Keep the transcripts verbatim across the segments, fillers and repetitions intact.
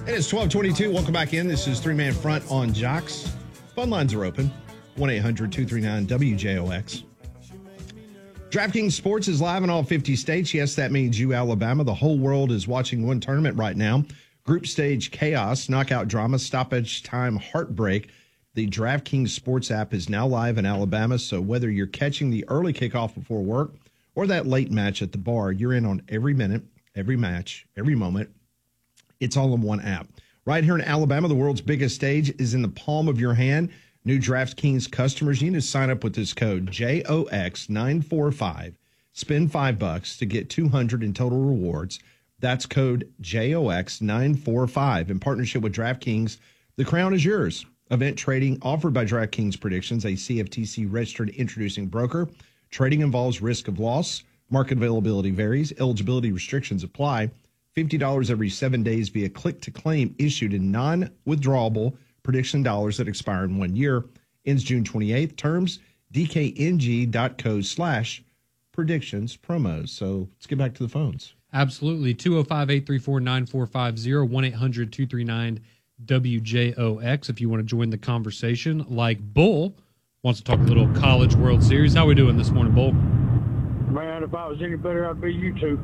It is twelve twenty-two. Welcome back in. This is Three Man Front on Jocks. Phone lines are open. one eight hundred two three nine W J O X. DraftKings Sports is live in all fifty states. Yes, that means you, Alabama. The whole world is watching one tournament right now. Group stage chaos, knockout drama, stoppage time heartbreak. The DraftKings Sports app is now live in Alabama, so whether you're catching the early kickoff before work or that late match at the bar, you're in on every minute, every match, every moment. It's all in one app. Right here in Alabama, the world's biggest stage is in the palm of your hand. New DraftKings customers, you need to sign up with this code J O X nine four five. Spend five bucks to get two hundred in total rewards. That's code J O X nine four five. In partnership with DraftKings, the crown is yours. Event trading offered by DraftKings Predictions, a C F T C registered introducing broker. Trading involves risk of loss. Market availability varies. Eligibility restrictions apply. fifty dollars every seven days via click-to-claim issued in non-withdrawable prediction dollars that expire in one year. Ends June twenty-eighth. Terms, dkng.co slash predictions promos. So let's get back to the phones. Absolutely. two oh five, eight three four, nine four five oh, one eight hundred two three nine W J O X if you want to join the conversation. Like Bull wants to talk a little College World Series. How we doing this morning, Bull? Man, if I was any better, I'd be you two.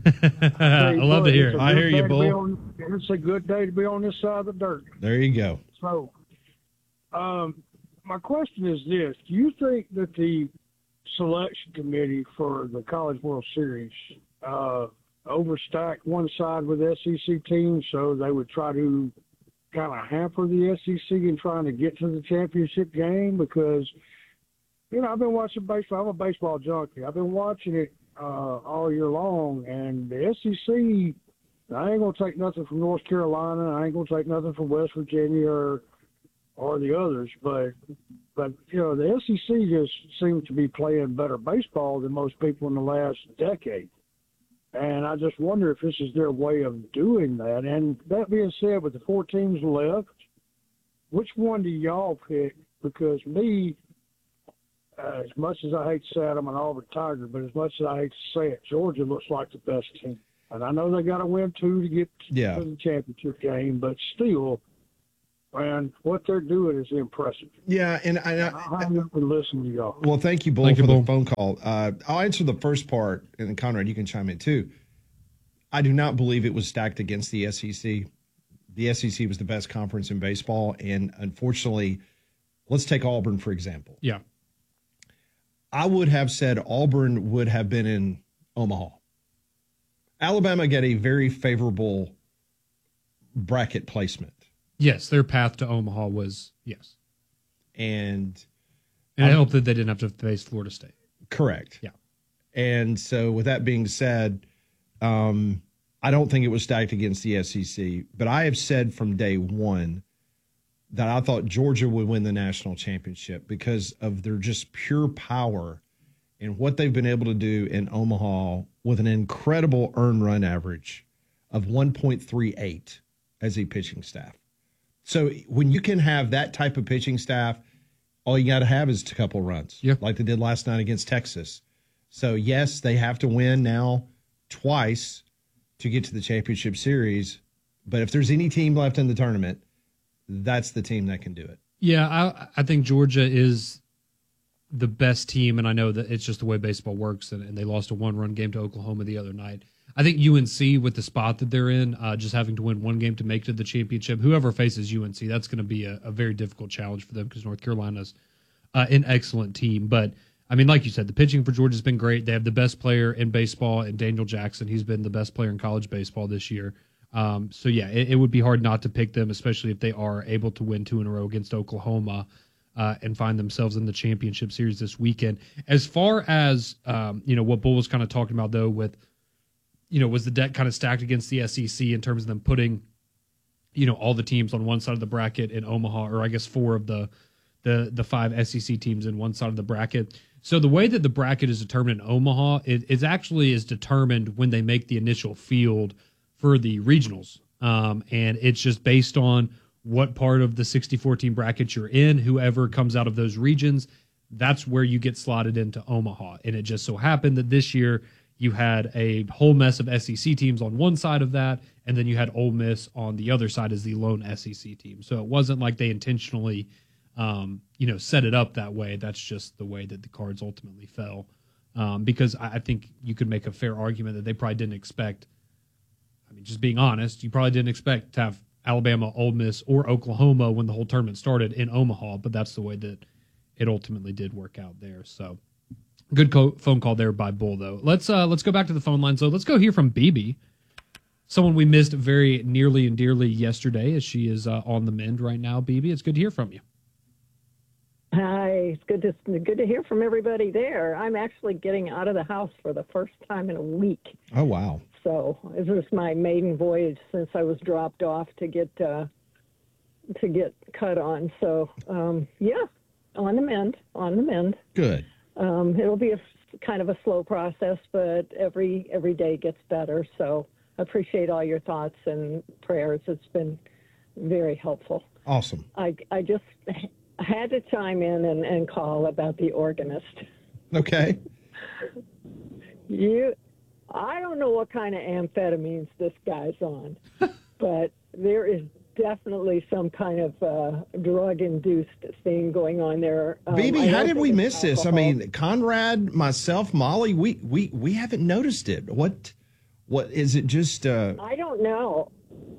I love to hear it. I hear you, Bull. On, it's a good day to be on this side of the dirt. There you go. So, um, my question is this. Do you think that the selection committee for the College World Series uh, overstacked one side with S E C teams so they would try to kind of hamper the S E C in trying to get to the championship game? Because, you know, I've been watching baseball. I'm a baseball junkie. I've been watching it uh, all year long, and the S E C, I ain't going to take nothing from North Carolina. I ain't going to take nothing from West Virginia or or the others. But, but you know, the S E C just seems to be playing better baseball than most people in the last decade. And I just wonder if this is their way of doing that. And that being said, with the four teams left, which one do y'all pick? Because me, uh, as much as I hate to say it, I'm an Auburn Tiger, but as much as I hate to say it, Georgia looks like the best team. And I know they got to win two to get yeah. to the championship game, but still, man, what they're doing is impressive. Yeah, and I, I, I haven't been listening to y'all. Well, thank you, Bull, thank for you, the Bull. phone call. Uh, I'll answer the first part, and then Conrad, you can chime in too. I do not believe it was stacked against the S E C. The S E C was the best conference in baseball, and unfortunately, let's take Auburn, for example. Yeah. I would have said Auburn would have been in Omaha. Alabama got a very favorable bracket placement. Yes, their path to Omaha was, yes. And, and I hope that they didn't have to face Florida State. Correct. Yeah. And so with that being said, um, I don't think it was stacked against the S E C, but I have said from day one that I thought Georgia would win the national championship because of their just pure power and what they've been able to do in Omaha with an incredible earned run average of one point three eight as a pitching staff. So when you can have that type of pitching staff, all you got to have is a couple runs, yeah. like they did last night against Texas. So, yes, they have to win now twice to get to the championship series. But if there's any team left in the tournament, that's the team that can do it. Yeah, I, I think Georgia is the best team, and I know that it's just the way baseball works, and, and they lost a one-run game to Oklahoma the other night. I think U N C, with the spot that they're in, uh, just having to win one game to make it to the championship, whoever faces U N C, that's going to be a, a very difficult challenge for them because North Carolina's uh, an excellent team. But, I mean, like you said, the pitching for Georgia's been great. They have the best player in baseball in Daniel Jackson. He's been the best player in college baseball this year. Um, so, yeah, it, it would be hard not to pick them, especially if they are able to win two in a row against Oklahoma uh, and find themselves in the championship series this weekend. As far as, um, you know, what Bull was kind of talking about, though, with, you know, was the deck kind of stacked against the S E C in terms of them putting, you know, all the teams on one side of the bracket in Omaha, or I guess four of the the the five S E C teams in one side of the bracket. So the way that the bracket is determined in Omaha, it, it actually is determined when they make the initial field for the regionals. Um, and it's just based on what part of the sixty-four team bracket you're in. Whoever comes out of those regions, that's where you get slotted into Omaha. And it just so happened that this year you had a whole mess of S E C teams on one side of that, and then you had Ole Miss on the other side as the lone S E C team. So it wasn't like they intentionally, um, you know, set it up that way. That's just the way that the cards ultimately fell. Um, because I, I think you could make a fair argument that they probably didn't expect. I mean, just being honest, you probably didn't expect to have Alabama, Ole Miss, or Oklahoma when the whole tournament started in Omaha, but that's the way that it ultimately did work out there. So good co- phone call there by Bull, though. Let's uh, let's go back to the phone line. So let's go hear from B B, someone we missed very nearly and dearly yesterday, as she is uh, on the mend right now. B B, it's good to hear from you. Hi, it's good to good to hear from everybody there. I'm actually getting out of the house for the first time in a week. Oh, wow. So this is my maiden voyage since I was dropped off to get uh, to get cut on. So um, yeah, on the mend, on the mend. Good. Um, it'll be a kind of a slow process, but every every day gets better. So I appreciate all your thoughts and prayers. It's been very helpful. Awesome. I I just had to chime in and, and call about the organist. Okay. You, I don't know what kind of amphetamines this guy's on, but there is definitely some kind of uh, drug-induced thing going on there. Um, B B, I how don't did think we it's miss this? I alcohol. mean, Conrad, myself, Molly, we we we haven't noticed it. What what is it? Just uh, I don't know.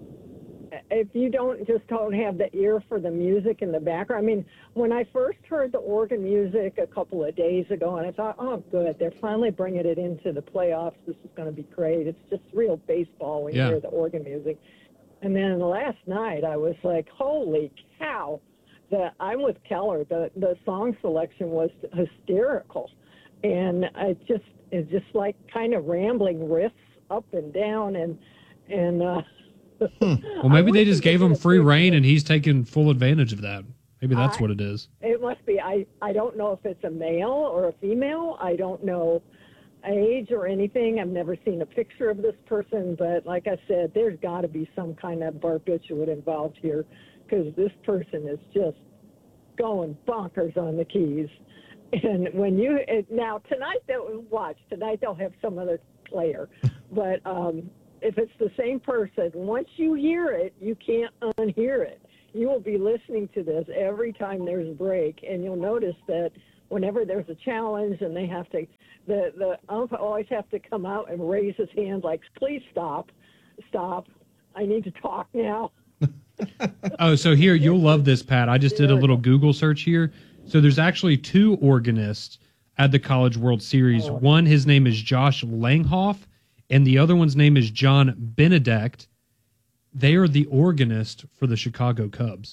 If you don't just don't have the ear for the music in the background. I mean, when I first heard the organ music a couple of days ago, and I thought, oh, good, they're finally bringing it into the playoffs. This is going to be great. It's just real baseball when Yeah. you hear the organ music. And then last night, I was like, holy cow. The, I'm with Keller. The, the song selection was hysterical. And it just, it's just like kind of rambling riffs up and down. And, and, uh, Well, maybe I they wish just they gave did him a free big- reign, and he's taking full advantage of that. Maybe that's I- what it is. It must be. I, I don't know if it's a male or a female. I don't know age or anything. I've never seen a picture of this person, but like I said, there's got to be some kind of barbiturate involved here because this person is just going bonkers on the keys. And when you it, now tonight they'll watch tonight they'll have some other player, but um, if it's the same person, once you hear it, you can't unhear it. You will be listening to this every time there's a break, and you'll notice that whenever there's a challenge and they have to, the, the ump always have to come out and raise his hand like, please stop, stop, I need to talk now. Oh, so here, you'll love this, Pat. I just did a little Google search here. So there's actually two organists at the College World Series. Oh. One, his name is Josh Langhoff, and the other one's name is John Benedict. They are the organist for the Chicago Cubs.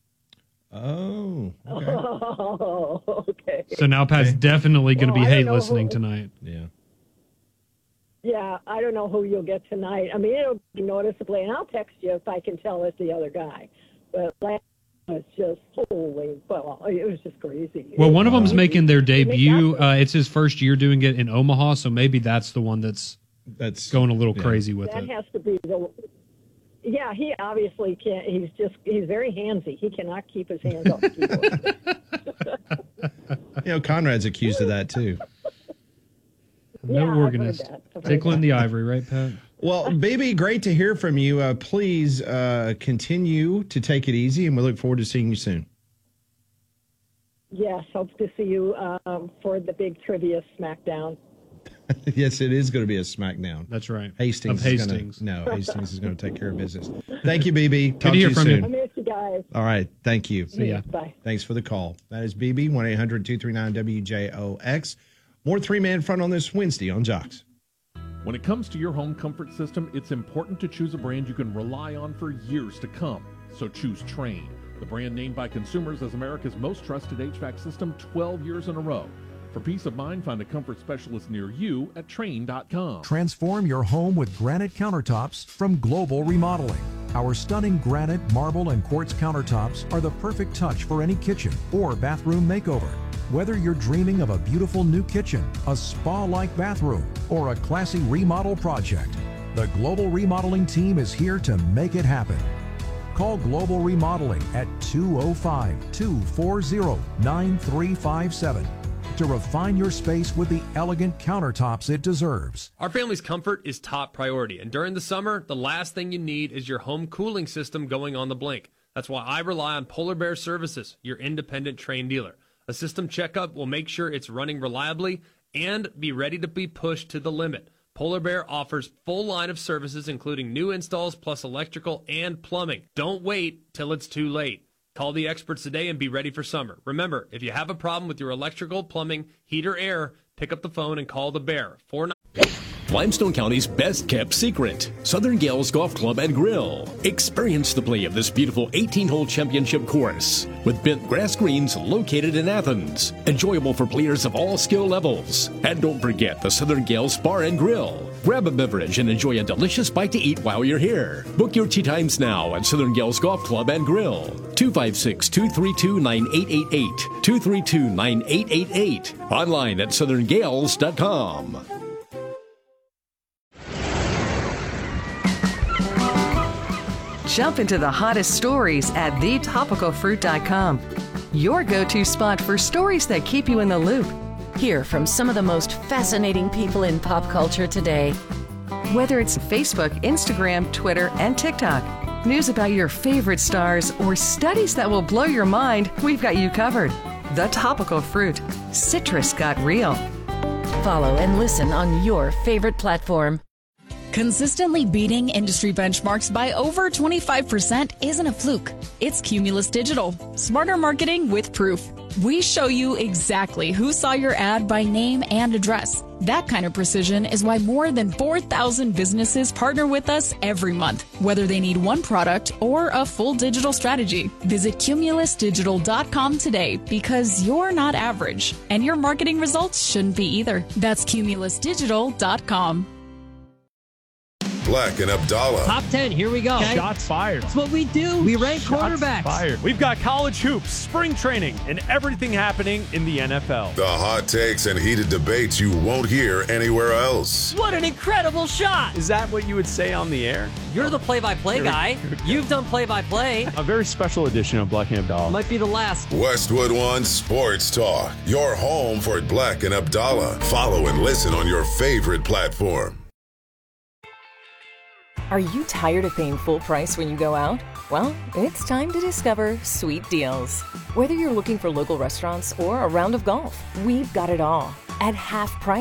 oh, okay. Oh, okay. So now Pat's definitely going to Well, be I don't hate know listening who- tonight. Yeah. Yeah, I don't know who you'll get tonight. I mean, it'll be noticeably, and I'll text you if I can tell it's the other guy. But last was just holy, well, it was just crazy. Well, one of them's It- making their it- it- debut. Uh, it's his first year doing it in Omaha, so maybe that's the one that's That's going a little yeah. crazy with That it. has to be the. Yeah, he obviously can't. He's just he's very handsy. He cannot keep his hands off the keyboard. You know, Conrad's accused of that too. No Yeah, I've heard organist. that. I've heard Tickling that. the ivory, right, Pat? Well, baby, great to hear from you. Uh, please uh, continue to take it easy, and we look forward to seeing you soon. Yes, hope to see you um, for the big trivia smackdown. Yes, it is going to be a smackdown. That's right. Hastings. Of is Hastings. Gonna, no, Hastings is going to take care of business. Thank you, B B. Talk to to hear you from soon. I miss you guys. All right. Thank you. See ya. Bye. Thanks for the call. That is B B, one eight hundred two three nine W J O X. More three-man front on this Wednesday on Jocks. When it comes to your home comfort system, it's important to choose a brand you can rely on for years to come. So choose Trane, the brand named by consumers as America's most trusted H V A C system twelve years in a row. For peace of mind, find a comfort specialist near you at Trane dot com. Transform your home with granite countertops from Global Remodeling. Our stunning granite, marble, and quartz countertops are the perfect touch for any kitchen or bathroom makeover. Whether you're dreaming of a beautiful new kitchen, a spa-like bathroom, or a classy remodel project, the Global Remodeling team is here to make it happen. Call Global Remodeling at two oh five, two four zero, nine three five seven. to refine your space with the elegant countertops it deserves. Our family's comfort is top priority, and during the summer, the last thing you need is your home cooling system going on the blink. That's why I rely on Polar Bear Services, your independent Trane dealer. A system checkup will make sure it's running reliably and be ready to be pushed to the limit. Polar Bear offers full line of services, including new installs plus electrical and plumbing. Don't wait till it's too late. Call the experts today and be ready for summer. Remember, if you have a problem with your electrical, plumbing, heat, or air, pick up the phone and call the Bear. four nine Limestone County's best-kept secret, Southern Gales Golf Club and Grill. Experience the play of this beautiful eighteen-hole championship course with bent grass greens located in Athens. Enjoyable for players of all skill levels. And don't forget the Southern Gales Bar and Grill. Grab a beverage and enjoy a delicious bite to eat while you're here. Book your tee times now at Southern Gales Golf Club and Grill. two five six, two three two, nine eight eight eight. two three two, nine eight eight eight. Online at southern gales dot com. Jump into the hottest stories at the topical fruit dot com. Your go-to spot for stories that keep you in the loop. Hear from some of the most fascinating people in pop culture today. Whether it's Facebook, Instagram, Twitter, and TikTok, news about your favorite stars, or studies that will blow your mind, we've got you covered. The Topical Fruit. Citrus got real. Follow and listen on your favorite platform. Consistently beating industry benchmarks by over twenty-five percent isn't a fluke. It's Cumulus Digital. Smarter marketing with proof. We show you exactly who saw your ad by name and address. That kind of precision is why more than four thousand businesses partner with us every month, whether they need one product or a full digital strategy. Visit cumulus digital dot com today because you're not average, and your marketing results shouldn't be either. That's cumulus digital dot com. Black and Abdallah. Top ten, here we go. Okay. Shots fired. That's what we do. We rank Shots quarterbacks. Fired. We've got college hoops, spring training, and everything happening in the N F L. The hot takes and heated debates you won't hear anywhere else. What an incredible shot. Is that what you would say on the air? You're the play-by-play guy. You've done play-by-play. A very special edition of Black and Abdallah. Might be the last. Westwood One Sports Talk. Your home for Black and Abdallah. Follow and listen on your favorite platform. Are you tired of paying full price when you go out? Well, it's time to discover Sweet Deals. Whether you're looking for local restaurants or a round of golf, we've got it all at half price.